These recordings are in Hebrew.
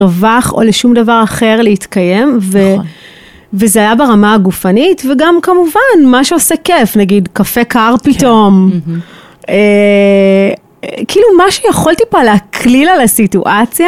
רווח או לשום דבר אחר להתקיים, וזה היה ברמה הגופנית, וגם כמובן, מה שעושה כיף, נגיד, קפה קר פתאום, כאילו מה שיכול טיפה להקליל על הסיטואציה,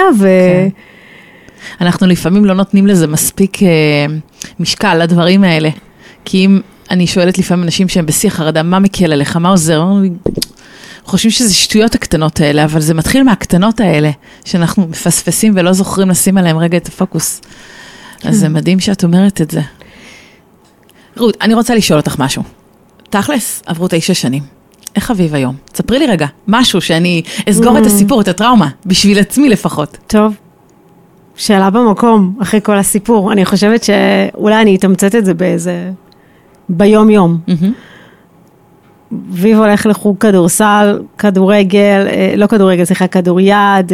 אנחנו לפעמים לא נותנים לזה מספיק משקל לדברים האלה, כי אם אני שואלת לפעמים אנשים שהם בשיח חרדה, מה מקל עליך, מה עוזר? חושבים שזה שטויות הקטנות האלה, אבל זה מתחיל מהקטנות האלה, שאנחנו מפספסים ולא זוכרים לשים עליהם רגע את הפוקוס. אז זה מדהים שאת אומרת את זה. רות, אני רוצה לשאול אותך משהו. תכלס, עברו 9 שנים. איך אביב היום? תספרי לי רגע, משהו שאני אסגור את הסיפור, את הטראומה, בשביל עצמי לפחות. טוב. שאלה במקום, אחרי כל הסיפור. אני חושבת שאולי אני אתמצת את זה ביום יום. אביב הולך לחוג כדורסל, כדורגל, לא כדורגל, סליחה, כדוריד,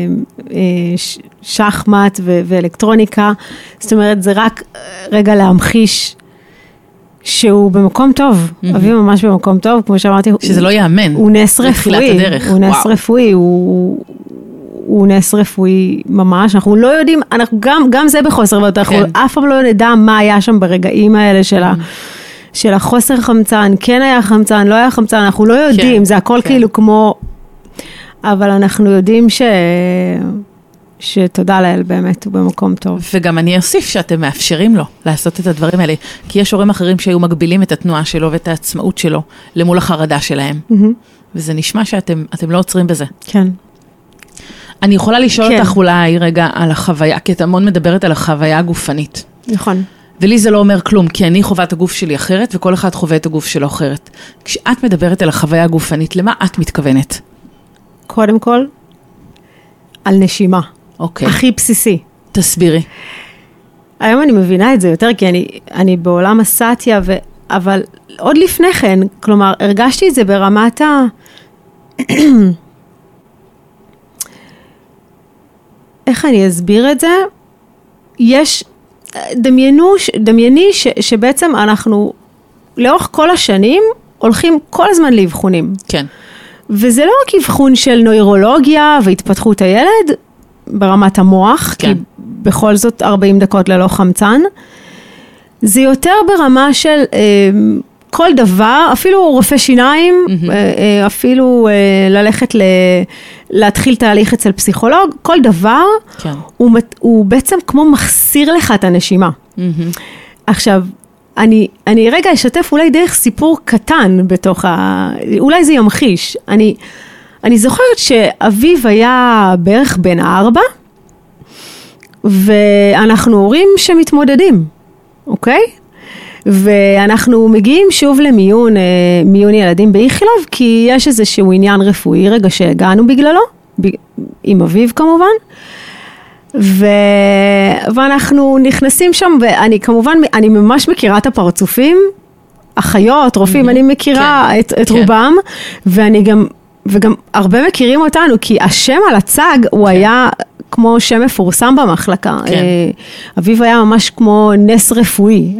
שחמט ואלקטרוניקה. זאת אומרת, זה רק רגע להמחיש שהוא במקום טוב. אביב ממש במקום טוב, כמו שאמרתי. שזה לא יאמן. הוא נס רפואי. הוא נס רפואי, הוא נס רפואי ממש. אנחנו לא יודעים, גם זה בחוסר, אנחנו אף פעם לא נדע מה היה שם ברגעים האלה של החוסר חמצן, כן היה חמצן, לא היה חמצן, אנחנו לא יודעים, זה הכל כאילו כמו, אבל אנחנו יודעים שתודה לאל באמת, הוא במקום טוב. וגם אני אוסיף שאתם מאפשרים לו לעשות את הדברים האלה, כי יש הורים אחרים שהיו מגבילים את התנועה שלו ואת העצמאות שלו למול החרדה שלהם, וזה נשמע שאתם לא עוצרים בזה. כן. אני יכולה לשאול אותך אולי רגע על החוויה, כי את המון מדברת על החוויה הגופנית. נכון. ולי זה לא אומר כלום, כי אני חווה את הגוף שלי אחרת, וכל אחד חווה את הגוף שלו אחרת. כשאת מדברת על החוויה הגופנית, למה את מתכוונת? קודם כל, על נשימה. אוקיי. הכי בסיסי. תסבירי. היום אני מבינה את זה יותר, כי אני בעולם הסאטיה, אבל עוד לפני כן, כלומר, הרגשתי את זה ברמת איך אני אסביר את זה? דמייני שבעצם אנחנו לאורך כל השנים הולכים כל הזמן לאבחונים. כן. וזה לא רק אבחון של נוירולוגיה והתפתחות הילד ברמת המוח, כן. כי בכל זאת 40 דקות ללא חמצן. זה יותר ברמה של כל דבר, אפילו רופא שיניים, אפילו ללכת להתחיל תהליך אצל פסיכולוג, כל דבר, כן. הוא בעצם כמו מחסיר לך את הנשימה. עכשיו, אני רגע אשתף אולי דרך סיפור קטן בתוך אולי זה ימחיש. אני זוכרת שאביב היה בערך בן 4, ואנחנו הורים שמתמודדים, אוקיי? ואנחנו מגיעים שוב למיון ילדים באיכילוב, כי יש איזשהו עניין רפואי רגע שהגענו בגללו, עם אביב כמובן, ואנחנו נכנסים שם, ואני כמובן, אני ממש מכירה את הפרצופים, אחיות, רופאים, אני מכירה את רובם, וגם הרבה מכירים אותנו, כי השם על הצג הוא היה כמו שם מפורסם במחלקה. אביב היה ממש כמו נס רפואי.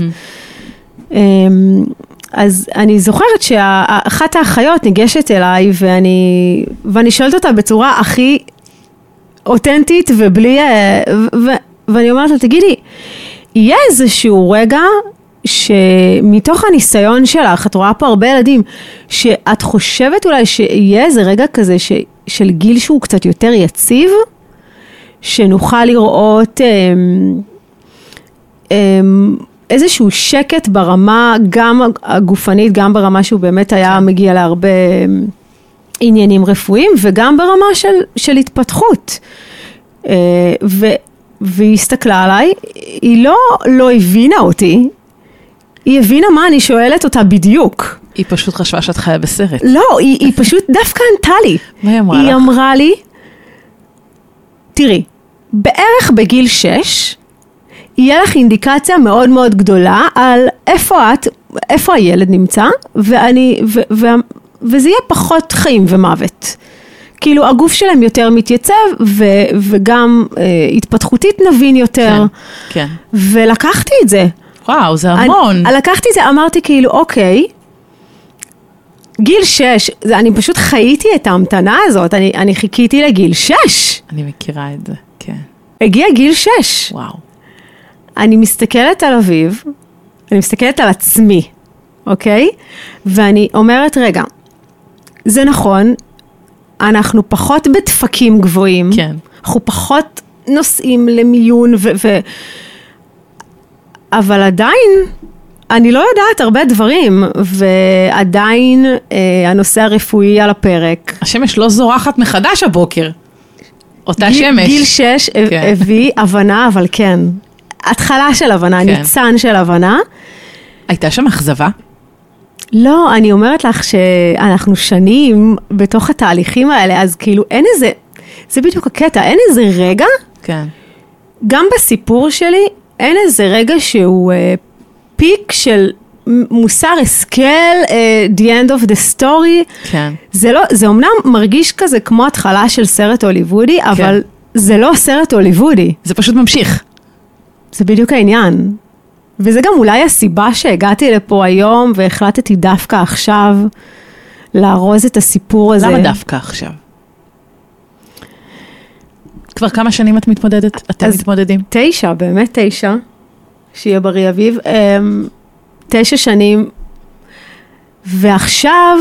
אז אני זוכרת שאחת האחיות ניגשת אליי, ואני שואלת אותה בצורה הכי אותנטית ובלי, ואני אומרת לה, תגידי, יהיה איזשהו רגע שמתוך הניסיון שלך, את רואה פה הרבה ילדים, שאת חושבת אולי שיהיה איזה רגע כזה של גיל שהוא קצת יותר יציב, שנוכל לראות איזשהו שקט ברמה, גם הגופנית, גם ברמה שהוא באמת היה מגיע להרבה עניינים רפואיים, וגם ברמה של התפתחות. והיא הסתכלה עליי, היא לא הבינה אותי, היא הבינה מה אני שואלת אותה בדיוק. היא פשוט חשבה שאת חיה בסרט. לא, היא פשוט דווקא ענתה לי. מה היא אמרה לך? היא אמרה לי, תראי, בערך בגיל 6, יהיה לך אינדיקציה מאוד מאוד גדולה על איפה הילד נמצא, וזה יהיה פחות חיים ומוות. כאילו הגוף שלהם יותר מתייצב, וגם התפתחותית נבין יותר. כן. ולקחתי את זה. וואו, זה המון. לקחתי את זה, אמרתי כאילו, אוקיי, גיל 6, אני פשוט חייתי את ההמתנה הזאת, אני חיכיתי לגיל 6. אני מכירה את זה, כן. הגיע גיל 6. וואו. אני מסתכלת על אביב, אני מסתכלת על עצמי, אוקיי? ואני אומרת, רגע, זה נכון, אנחנו פחות בדפקים גבוהים, כן. אנחנו פחות נוסעים למיון, אבל עדיין, אני לא יודעת הרבה דברים, ועדיין הנושא הרפואי על הפרק. השמש לא זורחת מחדש הבוקר. אותה שמש. גיל 6 הביא הבנה, אבל כן. התחלה של הבנה, ניצן של הבנה. הייתה שם אכזבה? לא, אני אומרת לך שאנחנו שנים בתוך התהליכים האלה, אז כאילו אין איזה, זה בדיוק הקטע, אין איזה רגע, כן. גם בסיפור שלי, אין איזה רגע שהוא פיק של מוסר השכל, the end of the story. כן. זה אומנם מרגיש כזה כמו התחלה של סרט הוליוודי, כן. אבל זה לא סרט הוליוודי. זה פשוט ממשיך. זה בדיוק העניין. וזה גם אולי הסיבה שהגעתי לפה היום, והחלטתי דווקא עכשיו לארוז את הסיפור הזה. למה דווקא עכשיו? כבר כמה שנים את מתמודדת? אתם מתמודדים? 9, באמת 9, שיהיה בריא אביב. 9 שנים, ועכשיו,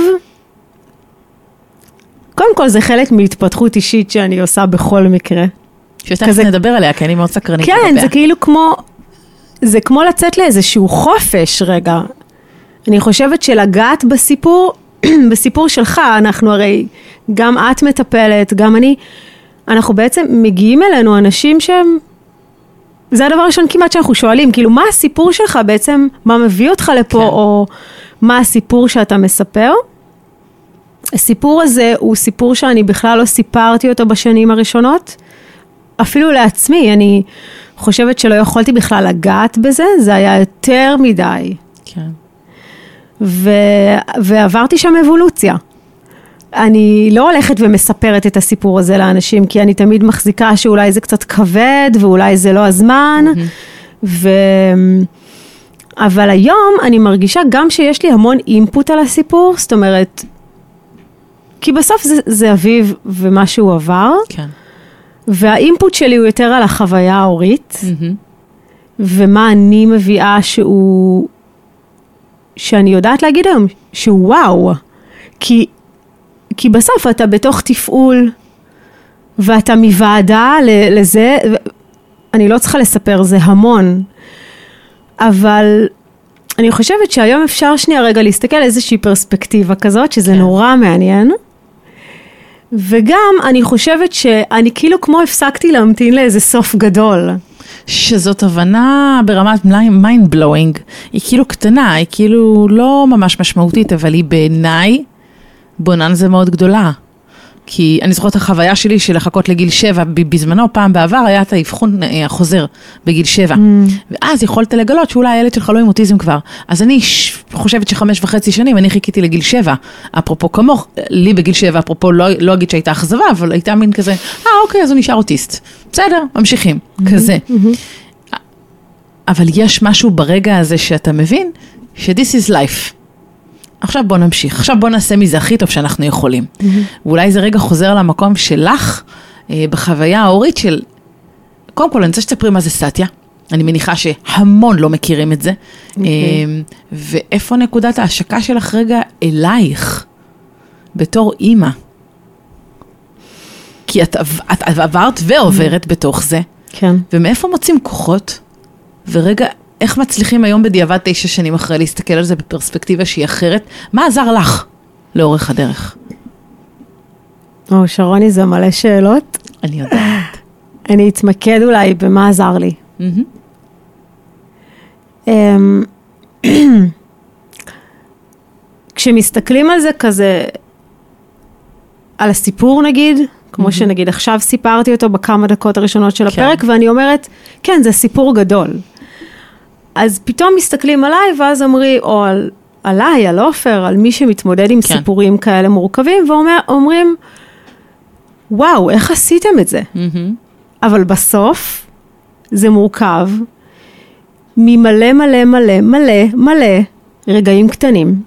קודם כל זה חלק מהתפתחות אישית שאני עושה בכל מקרה. שתכף נדבר עליה, כי אני מאוד סקרנית. כן, זה כאילו כמו, זה כמו לצאת לאיזשהו חופש רגע. אני חושבת שלגעת בסיפור, בסיפור שלך, אנחנו הרי, גם את מטפלת, גם אני, אנחנו בעצם מגיעים אלינו אנשים שהם, זה הדבר הראשון כמעט שאנחנו שואלים, כאילו מה הסיפור שלך בעצם, מה מביא אותך לפה, כן. או מה הסיפור שאתה מספר. הסיפור הזה הוא סיפור שאני בכלל לא סיפרתי אותו בשנים הראשונות, אפילו לעצמי, אני חושבת שלא יכולתי בכלל לגעת בזה, זה היה יותר מדי. כן. ועברתי שם אבולוציה. אני לא הולכת ומספרת את הסיפור הזה לאנשים, כי אני תמיד מחזיקה שאולי זה קצת כבד, ואולי זה לא הזמן, אבל היום אני מרגישה גם שיש לי המון אינפוט על הסיפור, זאת אומרת, כי בסוף זה אביב ומה שהוא עבר, כן. והאינפוט שלי הוא יותר על החוויה ההורית, ומה אני מביאה שאני יודעת להגיד היום, שהוא וואו, כי בסוף אתה בתוך תפעול, ואתה מוועדה לזה, אני לא צריכה לספר, זה המון, אבל אני חושבת שהיום אפשר שנייה רגע להסתכל איזושהי פרספקטיבה כזאת, שזה נורא מעניין, וגם אני חושבת שאני כאילו כמו הפסקתי להמתין לאיזה סוף גדול. שזאת הבנה ברמת mind blowing, היא כאילו קטנה, היא כאילו לא ממש משמעותית, אבל היא בעיניי בוננזה מאוד גדולה. כי אני זוכרת החוויה שלי של לחכות לגיל 7, בזמנו פעם בעבר היה את האבחון החוזר בגיל 7, ואז יכולת לגלות שאולי הילד שלך לא עם אוטיזם כבר. אז אני חושבת ש5.5 שנים אני חיכיתי לגיל 7, אפרופו כמוך, לי בגיל 7, אפרופו לא אגיד שהייתה אכזבה, אבל הייתה מין כזה, אוקיי, אז הוא נשאר אוטיסט. בסדר, ממשיכים, כזה. אבל יש משהו ברגע הזה שאתה מבין, ש-this is life. עכשיו בוא נמשיך, עכשיו בוא נעשה מזה הכי טוב שאנחנו יכולים. ואולי זה רגע חוזר למקום שלך, בחוויה ההורית של, קודם כל אני רוצה שתספרי מה זה סטיה, אני מניחה שהמון לא מכירים את זה, ואיפה נקודת ההשקה שלך רגע אלייך, בתור אימא. כי את עברת ועוברת בתוך זה, כן. ומאיפה מוצאים כוחות, ורגע, איך מצליחים היום בדיעבד 9 שנים אחרי להסתכל על זה בפרספקטיבה שהיא אחרת? מה עזר לך לאורך הדרך? שרוני, זה מלא שאלות. אני יודעת. אני אתמקד אולי במה עזר לי. כשמסתכלים על זה כזה, על הסיפור נגיד, כמו שנגיד עכשיו סיפרתי אותו בכמה דקות הראשונות של הפרק, ואני אומרת, כן, זה סיפור גדול. אז פתאום מסתכלים עליי, ואז אומרים, או עליי, על אופר, על מי שמתמודד עם סיפורים כאלה מורכבים, ואומרים, וואו, איך עשיתם את זה? אבל בסוף, זה מורכב, ממלא מלא מלא מלא מלא רגעים קטנים,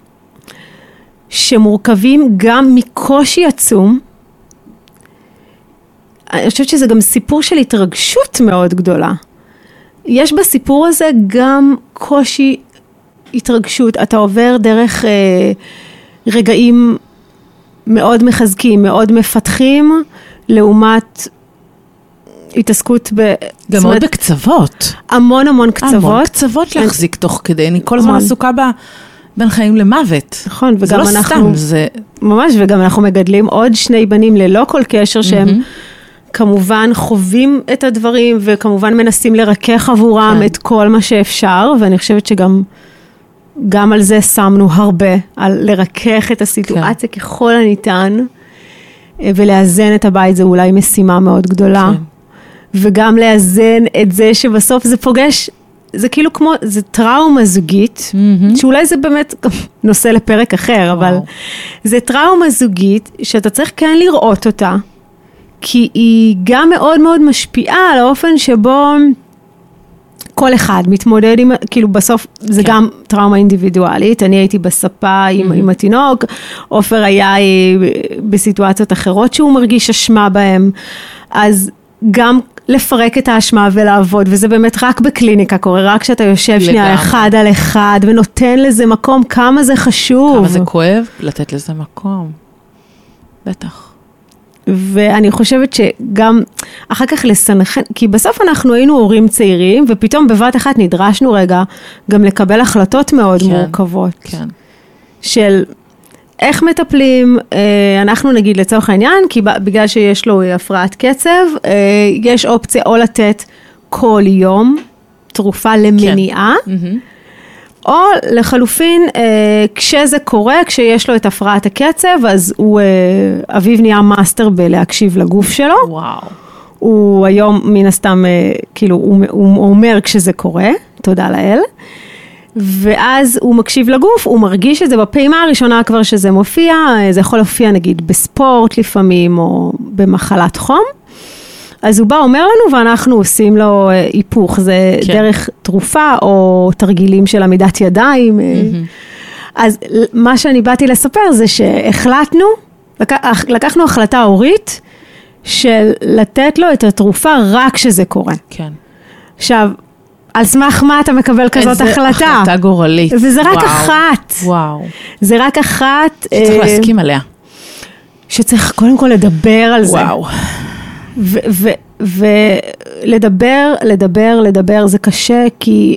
שמורכבים גם מקושי עצום, אני חושבת שזה גם סיפור של התרגשות מאוד גדולה. יש בסיפור הזה גם קושי, התרגשות. אתה עובר דרך רגעים מאוד מחזקים, מאוד מפתחים, לעומת התעסקות גם מאוד בקצוות. המון קצוות. המון קצוות להחזיק תוך כדי. אני כל הזמן עסוקה בין חיים למוות. נכון, זה לא סתם, זה... ממש, וגם אנחנו מגדלים עוד 2 בנים ללא כל קשר שהם כמובן חווים את הדברים, וכמובן מנסים לרכך עבורם את כל מה שאפשר, ואני חושבת שגם על זה שמנו הרבה, על לרכך את הסיטואציה ככל הניתן, ולאזן את הבית, זה אולי משימה מאוד גדולה, וגם לאזן את זה שבסוף זה פוגש, זה כאילו כמו, זה טראומה זוגית, שאולי זה באמת נושא לפרק אחר, אבל זה טראומה זוגית שאתה צריך כן לראות אותה, כי היא גם מאוד מאוד משפיעה על האופן שבו כל אחד מתמודד עם, כאילו בסוף זה גם טראומה אינדיבידואלית, אני הייתי בספה עם התינוק, עופר היה בסיטואציות אחרות שהוא מרגיש אשמה בהם, אז גם לפרק את האשמה ולעבוד, וזה באמת רק בקליניקה קורה, רק כשאתה יושב שנייה 1 על 1, ונותן לזה מקום, כמה זה חשוב. כמה זה כואב, לתת לזה מקום. בטח. ואני חושבת שגם אחר כך לסנכן, כי בסוף אנחנו היינו הורים צעירים, ופתאום בבת אחת נדרשנו רגע גם לקבל החלטות מאוד מורכבות. כן. של איך מטפלים, אנחנו נגיד לצורך העניין, כי בגלל שיש לו הפרעת קצב, יש אופציה או לתת כל יום תרופה למניעה, או לחלופין, כשזה קורה, כשיש לו את הפרעת הקצב, אז אביב נהיה מאסטר בלהקשיב לגוף שלו. וואו. הוא היום מן הסתם, כאילו, הוא אומר כשזה קורה, תודה לאל. ואז הוא מקשיב לגוף, הוא מרגיש את זה בפעימה הראשונה כבר שזה מופיע, זה יכול להופיע נגיד בספורט לפעמים, או במחלת חום. אז הוא בא אומר לנו, ואנחנו עושים לו היפוך, זה דרך תרופה, או תרגילים של עמידת ידיים. אז מה שאני באתי לספר זה שהחלטנו, לקחנו החלטה הורית, של לתת לו את התרופה רק כשזה קורה. כן. עכשיו, על סמך מה אתה מקבל כזאת החלטה? איזה החלטה גורלית. וזה רק אחת. וואו. זה רק אחת. שצריך להסכים עליה. שצריך קודם כל לדבר על זה. וואו. ולדבר זה קשה, כי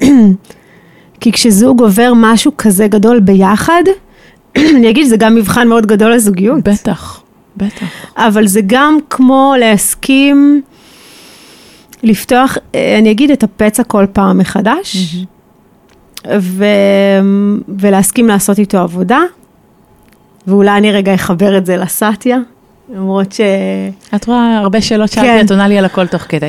כשזוג עובר משהו כזה גדול ביחד, אני אגיד, זה גם מבחן מאוד גדול לזוגיות. בטח. אבל זה גם כמו להסכים, לפתוח, אני אגיד, את הפצע כל פעם מחדש, ולהסכים לעשות איתו עבודה, ואולי אני רגע אחבר את זה לסטיה, למרות ש... את רואה הרבה שאלות שאלתי, את עונה לי על הכל תוך כדי.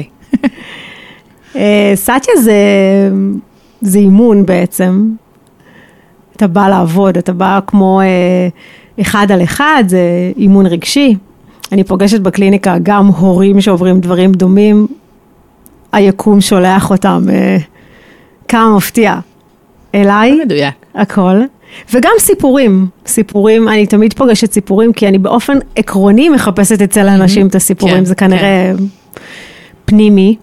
סטיה זה אימון בעצם, אתה בא לעבוד, אתה בא כמו 1 על 1, זה אימון רגשי. אני פוגשת בקליניקה גם הורים שעוברים דברים דומים, היקום שולח אותם, כמה מפתיע, אליי, מדויק. הכל. וגם סיפורים, אני תמיד פוגשת סיפורים, כי אני באופן עקרוני מחפשת אצל האנשים את הסיפורים, זה כנראה פנימי.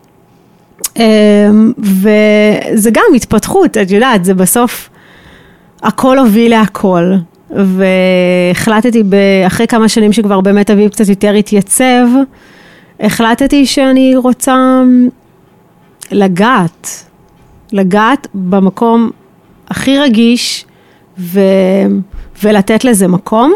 וזה גם התפתחות, את יודעת, זה בסוף, הכל הוביל להכל, והחלטתי אחרי כמה שנים שכבר באמת אביב קצת יותר התייצב, החלטתי שאני רוצה לגעת במקום הכי רגיש, ולתת לזה מקום.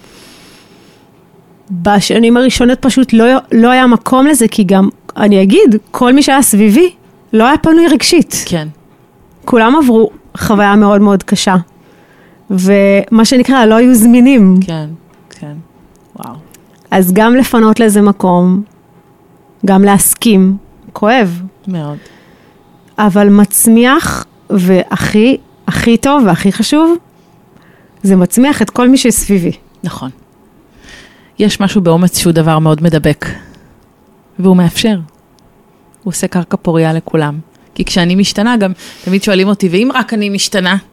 בשנים הראשונות פשוט לא היה מקום לזה, כי גם, אני אגיד, כל מי שהיה סביבי, לא היה פנוי רגשית. כן. כולם עברו חוויה מאוד מאוד קשה. ומה שנקרא, לא היו זמינים. כן. וואו. אז גם לפנות לזה מקום, גם להסכים, כואב. מאוד. אבל מצמיח, הכי טוב והכי חשוב, זה מצמיח את כל מי שסביבי. נכון. יש משהו באומץ שהוא דבר מאוד מדבק, והוא מאפשר. הוא עושה קרקע פוריה לכולם. כי כשאני משתנה, גם תמיד שואלים אותי, ואם רק אני משתנה,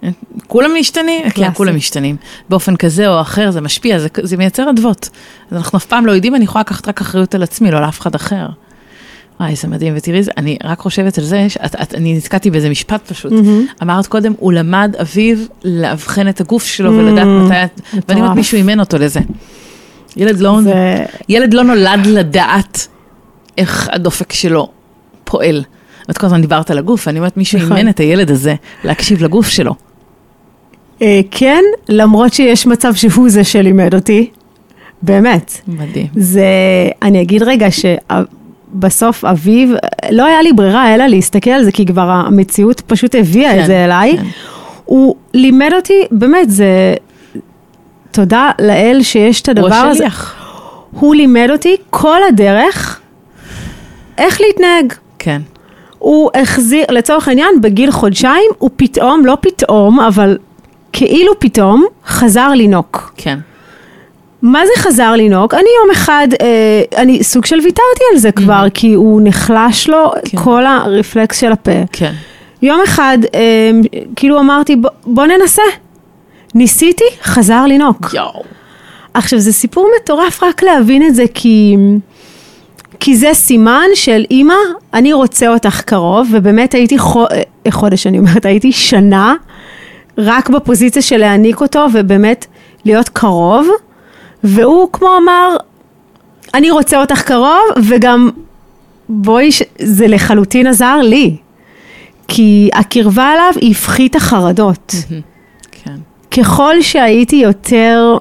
כולם משתנים? כן, כולם משתנים. באופן כזה או אחר, זה משפיע, זה מייצר עדבות. אז אנחנו אף פעם לא יודעים, אני יכולה לקחת רק אחריות על עצמי, לא לאף אחד אחר. וואי, זה מדהים, ותראי, אני רק חושבת על זה, אני נזכרתי באיזה משפט פשוט. אמרת קודם, הוא למד אביו להבחן את הגוף שלו ולדעת מתי, ואני אומרת, מישהו אימן אותו לזה. ילד לא נולד לדעת איך הדופק שלו פועל. ואת כל הזמן דיברת על הגוף, אני אומרת, מישהו אימן את הילד הזה להקשיב לגוף שלו. כן, למרות שיש מצב שהוא זה שלימד אותי, באמת. מדהים. אני אגיד רגע שבסוף אביו, לא היה לי ברירה אלא להסתכל על זה, כי כבר המציאות פשוט הביאה את זה אליי. הוא לימד אותי, באמת, זה תודה לאל שיש את הדבר הזה. הוא השליח. הוא לימד אותי כל הדרך איך להתנהג. כן. הוא החזיר, לצורך העניין, בגיל חודשיים, הוא פתאום, לא פתאום, אבל כאילו פתאום, חזר לינוק. כן. מה זה חזר לינוק? אני יום אחד, אני סוג של ויתרתי על זה כבר, כי הוא נחלש לו כל הרפלקס של הפה. כן. יום אחד, כאילו אמרתי, בוא ננסה. ניסיתי, חזר לינוק. יואו. עכשיו, זה סיפור מטורף רק להבין את זה, כי זה סימן של אמא, אני רוצה אותך קרוב, ובאמת הייתי חודש, אני אומרת, הייתי שנה, רק בפוזיציה של להעניק אותו, ובאמת להיות קרוב, והוא כמו אמר, אני רוצה אותך קרוב, וגם בואי, זה לחלוטין עזר לי, כי הקרבה עליו הפחיתה חרדות. כן. ככל שהייתי יותר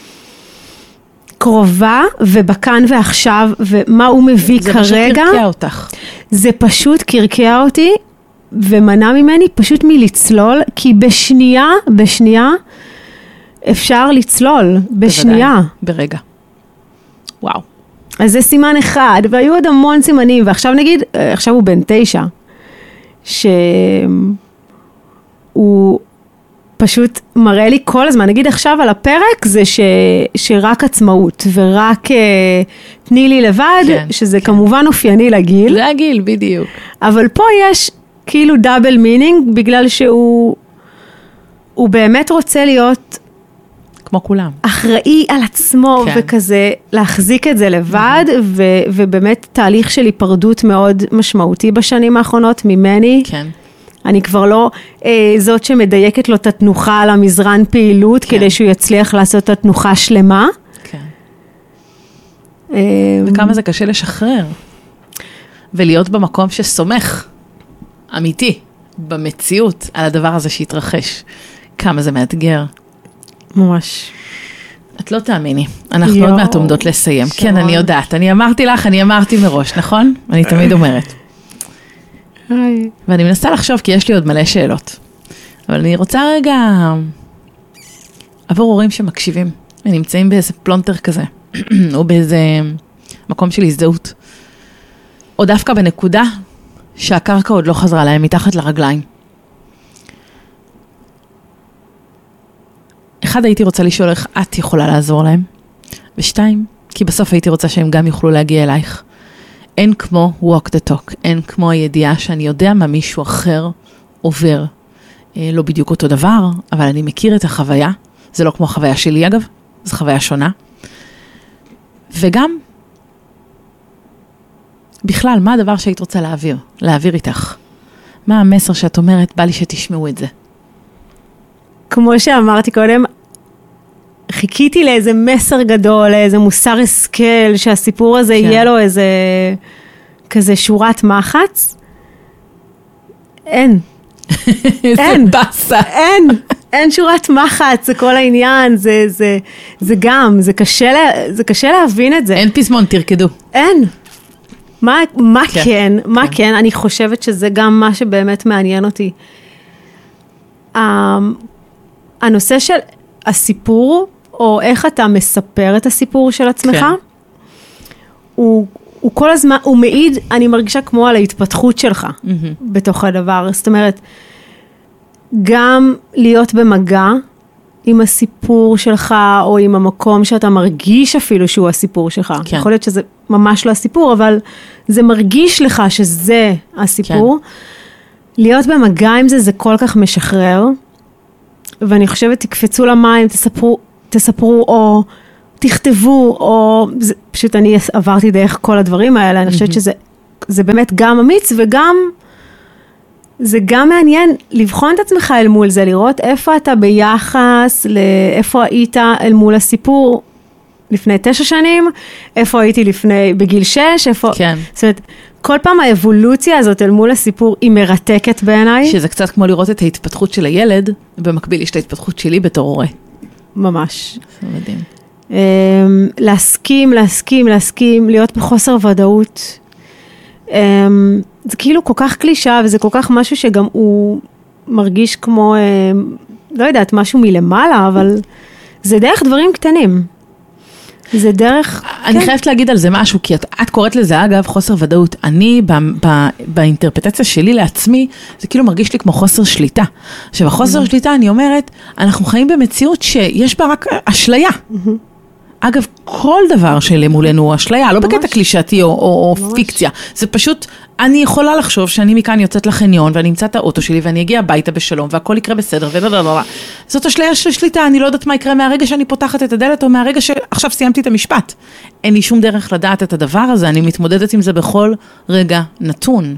קרובה ובכאן ועכשיו, ומה הוא מביא כרגע. זה פשוט קרקע אותך. זה פשוט קרקע אותי, ומנע ממני פשוט מלצלול, כי בשנייה, אפשר לצלול, בשנייה. ברגע. וואו. אז זה סימן אחד, והיו עוד המון סימנים, ועכשיו נגיד, עכשיו הוא בן 9, שהוא פשוט מראה לי כל הזמן, נגיד עכשיו על הפרק, זה שרק עצמאות, ורק תני לי לבד, כן, שזה כמובן אופייני לגיל. זה הגיל, בדיוק. אבל פה יש כאילו דאבל מינינג, בגלל שהוא באמת רוצה להיות כמו כולם. אחראי על עצמו, כן. וכזה להחזיק את זה לבד, ובאמת תהליך של היפרדות מאוד משמעותי בשנים האחרונות ממני. כן. אני כבר לא זאת שמדייקת לו את התנוחה על המזרן פעילות, כן. כדי שהוא יצליח לעשות את התנוחה שלמה. כן. וכמה זה קשה לשחרר. ולהיות במקום שסומך, אמיתי, במציאות, על הדבר הזה שהתרחש. כמה זה מאתגר. ממש. את לא תאמיני, אנחנו עוד מעט עומדות לסיים. כן, אני יודעת, אני אמרתי מראש, נכון? אני תמיד אומרת. ואני מנסה לחשוב, כי יש לי עוד מלא שאלות. אבל אני רוצה רגע, עבור הורים שמקשיבים, ונמצאים באיזה פלונטר כזה, או באיזה מקום של הזדהות, או דווקא בנקודה שהקרקע עוד לא חזרה להם מתחת לרגליים. אחד, הייתי רוצה לשאול איך את יכולה לעזור להם, ושתיים, כי בסוף הייתי רוצה שהם גם יוכלו להגיע אלייך. אין כמו walk the talk, אין כמו הידיעה שאני יודע מה מישהו אחר עובר. לא בדיוק אותו דבר, אבל אני מכיר את החוויה, זה לא כמו החוויה שלי אגב, זו חוויה שונה. וגם, בכלל, מה הדבר שהיית רוצה להעביר איתך? מה המסר שאת אומרת, בא לי שתשמעו את זה? כמו שאמרתי קודם, חיכיתי לאיזה מסר גדול, לאיזה מוסר השכל, שהסיפור הזה כן. יהיה לו איזה כזה שורת מחץ. אין. אין. בסה. אין שורת מחץ, זה כל העניין, זה גם, זה קשה להבין את זה. אין פזמון, תרקדו. אין. מה כן? מה כן? אני חושבת שזה גם מה שבאמת מעניין אותי. הנושא של הסיפור, או איך אתה מספר את הסיפור של עצמך, כן. הוא כל הזמן, הוא מעיד, אני מרגישה כמו על ההתפתחות שלך, בתוך הדבר. זאת אומרת, גם להיות במגע עם הסיפור שלך, או עם המקום שאתה מרגיש אפילו שהוא הסיפור שלך. כן. יכול להיות שזה ממש לא הסיפור, אבל זה מרגיש לך שזה הסיפור. כן. להיות במגע עם זה, זה כל כך משחרר. ואני חושבת, תקפצו למים, תספרו, או תכתבו, או, פשוט אני עברתי דרך כל הדברים האלה, אני חושבת שזה באמת גם אמיץ, וגם, זה גם מעניין לבחון את עצמך אל מול זה, לראות איפה אתה ביחס, לאיפה היית אל מול הסיפור לפני 9 שנים, איפה הייתי בגיל 6, איפה, כן. זאת אומרת, כל פעם האבולוציה הזאת אל מול הסיפור היא מרתקת בעיניי. שזה קצת כמו לראות את ההתפתחות של הילד, במקביל יש את ההתפתחות שלי בתור הורה. ממש. זה מדהים. להסכים, להיות בחוסר ודאות. זה כאילו כל כך קלישה, וזה כל כך משהו שגם הוא מרגיש כמו, לא יודעת, משהו מלמעלה, אבל זה דרך דברים קטנים. זה דרך... אני חייבת להגיד על זה משהו, כי את קוראת לזה, אגב, חוסר ודאות. אני, באינטרפטציה שלי לעצמי, זה כאילו מרגיש לי כמו חוסר שליטה. עכשיו, החוסר שליטה, אני אומרת, אנחנו חיים במציאות שיש בה רק אשליה. אגב, כל דבר שלמולנו הוא אשליה, לא בקטע קלישתי או פיקציה. זה פשוט, אני יכולה לחשוב שאני מכאן יוצאת לחניון, ואני אמצא את האוטו שלי, ואני אגיע הביתה בשלום, והכל יקרה בסדר, זאת אשליה של שליטה, אני לא יודעת מה יקרה מהרגע שאני פותחת את הדלת, או מהרגע שעכשיו סיימתי את המשפט. אין לי שום דרך לדעת את הדבר הזה, אני מתמודדת עם זה בכל רגע נתון.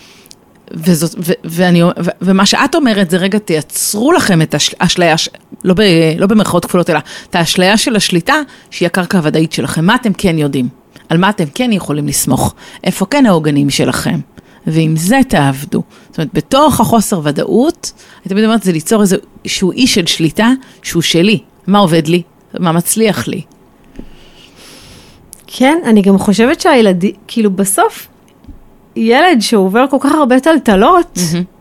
ומה שאת אומרת זה רגע תייצרו לכם את האשליה, לא במרכאות כפולות אלא, את האשליה של השליטה שהיא הקרקע הוודאית שלכם, מה אתם כן יודעים, על מה אתם כן יכולים לסמוך, איפה כן העוגנים שלכם, ועם זה תעבדו. זאת אומרת, בתוך החוסר ודאות, אני תמיד אומרת, זה ליצור איזשהו איש של שליטה שהוא שלי, מה עובד לי, מה מצליח לי. כן, אני גם חושבת שהילדים, כאילו בסוף, ילד שעובר כל כך הרבה טלטלות,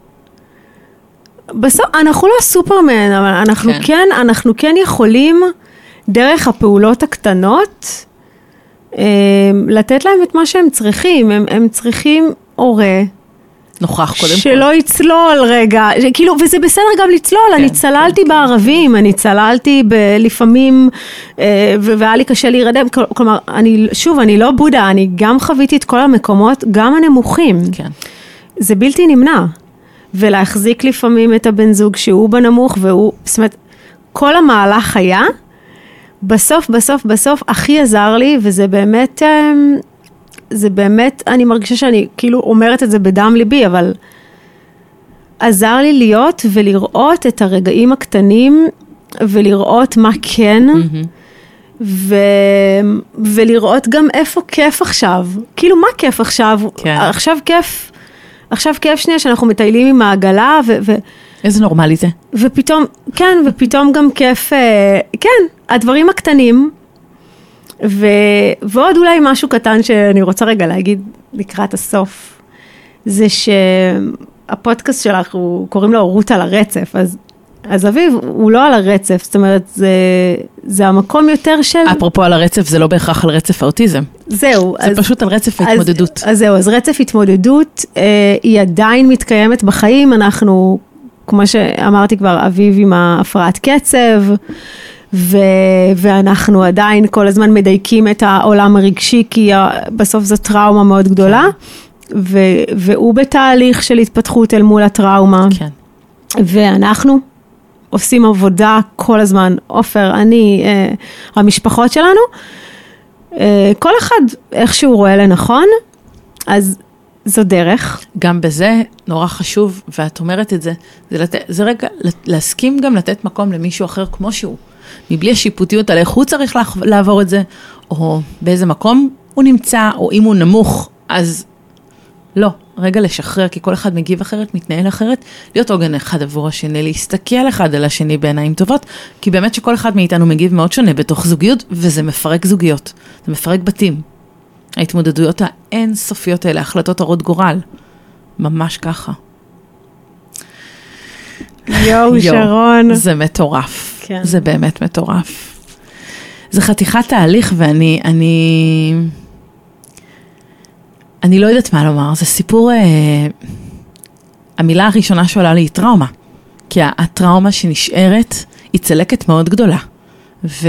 בסוף, אנחנו לא סופרמן, אבל אנחנו כן יכולים, דרך הפעולות הקטנות, לתת להם את מה שהם צריכים. הם צריכים הורה, נוכח קודם כל. שלא יצלול רגע, כאילו, וזה בסדר גם לצלול, אני צללתי בערבים, אני צללתי לפעמים, והיה לי קשה להירדם, כלומר, אני לא בודה, אני גם חוויתי את כל המקומות, גם הנמוכים. כן. זה בלתי נמנע. ולהחזיק לפעמים את הבן זוג שהוא בנמוך, זאת אומרת, כל המהלך היה, בסוף, הכי עזר לי, וזה באמת, אני מרגישה שאני כאילו אומרת את זה בדם ליבי, אבל עזר לי להיות ולראות את הרגעים הקטנים, ולראות מה כן, ולראות גם איפה כיף עכשיו. כאילו, מה כיף עכשיו? כן. עכשיו כיף שנייה שאנחנו מטיילים עם העגלה, איזה נורמלי זה. ופתאום גם כיף, כן, הדברים הקטנים, ועוד אולי משהו קטן שאני רוצה רגע להגיד לקראת הסוף, זה שהפודקאסט שלך, קוראים לו רות על הרצף, אז אביב הוא לא על הרצף, זאת אומרת, זה המקום יותר של... אפרופו על הרצף, זה לא בהכרח על רצף האוטיזם. זהו. זה פשוט על רצף ההתמודדות. אז רצף התמודדות, היא עדיין מתקיימת בחיים, אנחנו, כמו שאמרתי כבר, אביב עם ההפרעת קצב, ואנחנו עדיין כל הזמן מדייקים את העולם הרגשי, כי בסוף זו טראומה מאוד גדולה, והוא בתהליך של התפתחות אל מול הטראומה. כן. ואנחנו עושים עבודה כל הזמן, עופר, אני, המשפחות שלנו, כל אחד איך שהוא רואה לנכון, אז זו דרך. גם בזה נורא חשוב, ואת אומרת את זה, זה רגע להסכים גם לתת מקום למישהו אחר כמו שהוא, מבלי השיפוטיות על איך הוא צריך לעבור את זה, או באיזה מקום הוא נמצא, או אם הוא נמוך, אז לא, רגע לשחרר, כי כל אחד מגיב אחרת, מתנהל אחרת, להיות עוגן אחד עבור השני, להסתכל אחד על השני בעיניים טובות, כי באמת שכל אחד מאיתנו מגיב מאוד שונה בתוך זוגיות, וזה מפרק זוגיות, זה מפרק בתים. ההתמודדויות האין-סופיות האלה, החלטות הרות גורל, ממש ככה. יואו, שרון. זה מטורף, כן. זה באמת מטורף. זה חתיכת תהליך, אני לא יודעת מה לומר, זה סיפור, המילה הראשונה שעולה לי היא טראומה, כי הטראומה שנשארת היא צלקת מאוד גדולה, ואני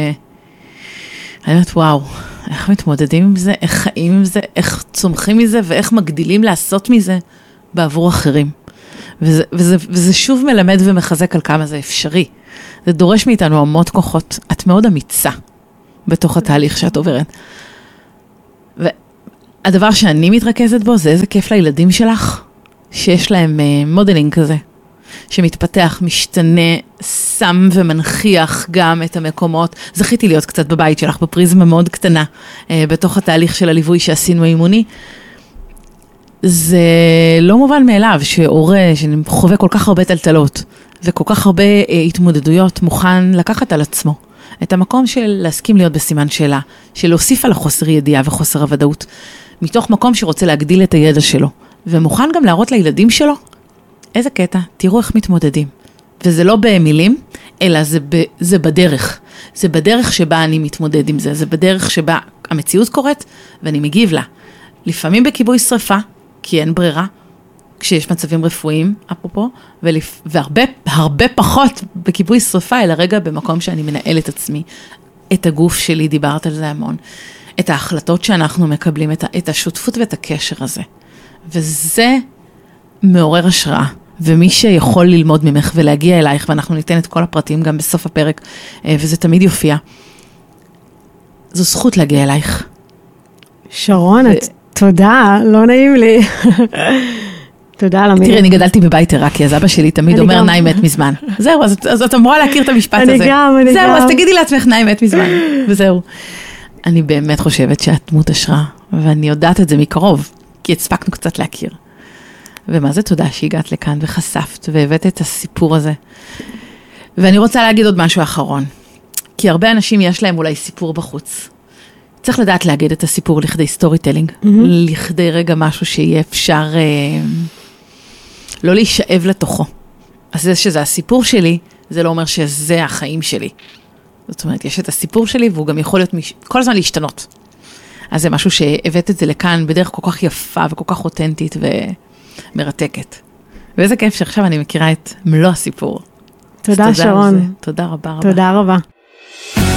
אומרת וואו, איך מתמודדים עם זה, איך חיים עם זה, איך צומחים מזה, ואיך מגדילים לעשות מזה בעבור אחרים. וזה שוב מלמד ומחזק על כמה זה אפשרי. זה דורש מאיתנו המון כוחות. את מאוד אמיצה בתוך התהליך שאת עוברת. והדבר שאני מתרכזת בו זה איזה כיף לילדים שלך, שיש להם מודלינג כזה, שמתפתח, משתנה, שם ומנחיח גם את המקומות. זכיתי להיות קצת בבית שלך, בפריזמה מאוד קטנה, בתוך התהליך של הליווי שעשינו האימוני. זה לא מובן מאליו שהורה שחווה כל כך הרבה טלטלות, וכל כך הרבה התמודדויות, מוכן לקחת על עצמו את המקום של להסכים להיות בסימן שאלה, של להוסיף על החוסר ידיעה וחוסר הוודאות, מתוך מקום שרוצה להגדיל את הידע שלו, ומוכן גם להראות לילדים שלו, איזה קטע, תראו איך מתמודדים. וזה לא במילים, אלא זה בדרך. זה בדרך שבה אני מתמודד עם זה, זה בדרך שבה המציאות קורית, ואני מגיב לה. לפעמים בכיבוי שריפה, כי אין ברירה, כשיש מצבים רפואיים, אפרופו, והרבה פחות בכיבוי שריפה, אלא רגע במקום שאני מנהל את עצמי, את הגוף שלי, דיברת על זה המון, את ההחלטות שאנחנו מקבלים, את השותפות ואת הקשר הזה. וזה מעורר השראה, ומי שיכול ללמוד ממך ולהגיע אלייך, ואנחנו ניתן את כל הפרטים גם בסוף הפרק, וזה תמיד יופיע, זו זכות להגיע אלייך. שרון, תודה, לא נעים לי. תודה על המילה. תראי, אני גדלתי בבית עיראקי, אז אבא שלי תמיד אומר, נאי מת מזמן. זהו, אז את אמורה להכיר את המשפט הזה. אני גם. זהו, אז תגידי לעצמך, נאי מת מזמן. וזהו. אני באמת חושבת שאת דמות השראה, ואני יודעת את זה מקרוב, כי הספקנו קצת להכיר. ומה זה תודה שהגעת לכאן וחשפת והבאת את הסיפור הזה. ואני רוצה להגיד עוד משהו אחרון, כי הרבה אנשים יש להם אולי סיפור בחוץ. צריך לדעת להגיד את הסיפור לכדי סטורי טלינג, לכדי רגע משהו שיהיה אפשר לא להישאב לתוכו. אז זה שזה הסיפור שלי, זה לא אומר שזה החיים שלי. זאת אומרת, יש את הסיפור שלי, והוא גם יכול להיות כל הזמן להשתנות. אז זה משהו שהבאת את זה לכאן בדרך כל כך יפה וכל כך אותנטית ומרתקת. ואיזה כיף שעכשיו אני מכירה את מלוא הסיפור. תודה שרון. תודה רבה רבה. תודה רבה.